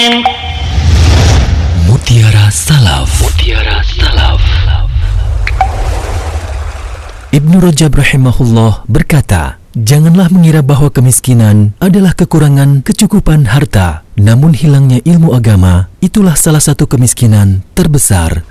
Mutiara Salaf. Mutiara Salaf. Ibnu Rajab rahimahullah berkata, janganlah mengira bahawa kemiskinan adalah kekurangan kecukupan harta, namun hilangnya ilmu agama itulah salah satu kemiskinan terbesar.